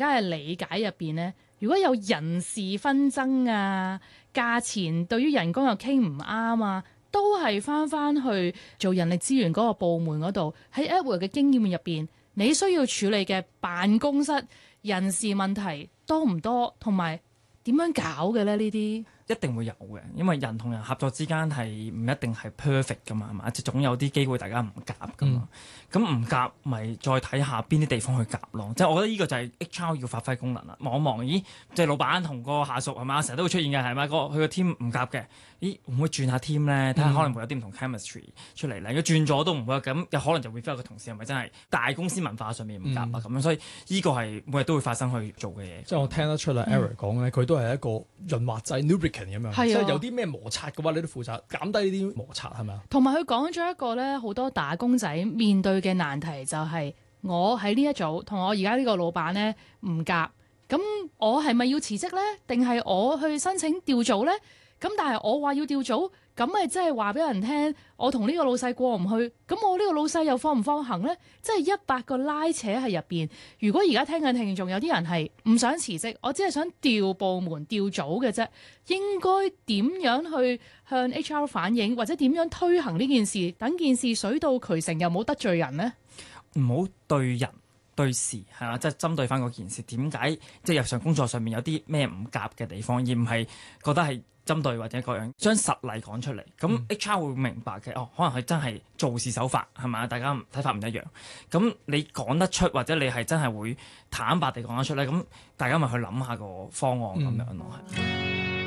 家嘅理解入邊咧，如果有人事紛爭啊，價錢對於人工又傾唔啱啊，都係翻去做人力資源嗰個部門嗰度。喺 Edward 嘅經驗入邊，你需要處理嘅辦公室人事問題多唔多，同埋點樣搞嘅咧？呢啲一定會有嘅，因為人同人合作之間係唔一定係 perfect 噶嘛，係嘛？即係總有啲機會大家唔夾噶嘛。咁唔夾咪再睇下邊啲地方去夾咯。即係我覺得呢個就係 HR 要發揮功能啦。望一望，咦，即係老闆同個下屬係嘛，成日都會出現嘅係咪？佢個 team 唔夾嘅，咦，會唔會轉下 team 咧？睇下可能會有啲唔同 chemistry 出嚟咧。如果轉咗都唔會咁，有可能就會 feel 個同事係咪真係大公司文化上面唔夾啊咁樣。所以呢個係每日都會發生去做嘅嘢。 即係我聽得出啦，Eric 講咧，佢都係一個潤滑劑 lubricant 咁樣，即係有啲咩摩擦嘅話，你都負責減低呢啲摩擦係咪啊？ 同埋佢講咗一個咧，好多打工仔面對嘅難題就係我喺呢一組同我而家呢個老闆咧唔夾，咁我係咪要辭職咧？定係我去申請調組咧？咁但係我話要調組，咁咪即係話俾人聽，我同呢個老細過唔去，咁我呢個老細又放唔放行咧？即係100個拉扯喺入邊。如果而家聽緊聽眾有啲人係唔想辭職，我只係想調部門調組嘅啫，應該點樣去向 HR 反映，或者點樣推行呢件事，等件事水到渠成又冇得罪人呢？ 唔好對人對事係嘛，即係針對翻嗰件事，點解即係日常工作上面有啲咩唔夾嘅地方，而唔係覺得係針對或者各樣，將實例講出嚟，咁 HR 會明白嘅。哦，可能係真係做事手法係嘛，大家睇法唔一樣。咁你講得出，或者你係真係會坦白地講得出咧，咁大家咪去諗下個方案咁樣咯。